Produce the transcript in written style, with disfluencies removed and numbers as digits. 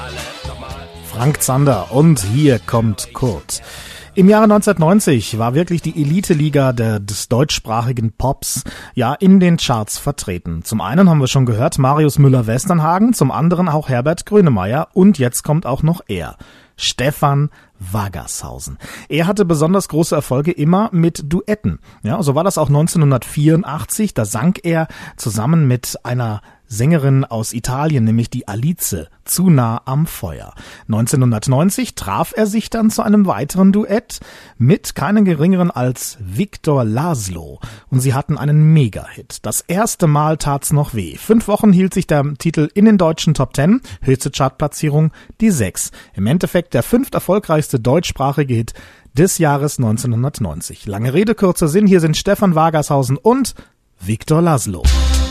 Frank Zander und hier kommt Kurt. Im Jahre 1990 war wirklich die Elite-Liga des deutschsprachigen Pops ja in den Charts vertreten. Zum einen haben wir schon gehört Marius Müller-Westernhagen, zum anderen auch Herbert Grönemeyer und jetzt kommt auch noch er. Stefan Wagershausen. Er hatte besonders große Erfolge immer mit Duetten. Ja, so war das auch 1984. Da sang er zusammen mit einer Sängerin aus Italien, nämlich die Alice, zu nah am Feuer. 1990 traf er sich dann zu einem weiteren Duett mit keinem geringeren als Viktor Laszlo. Und sie hatten einen Mega-Hit. Das erste Mal tat's noch weh. 5 Wochen hielt sich der Titel in den deutschen Top 10, höchste Chartplatzierung die 6. Im Endeffekt der 5. erfolgreichste deutschsprachige Hit des Jahres 1990. Lange Rede, kurzer Sinn, hier sind Stefan Wagershausen und Viktor Laszlo.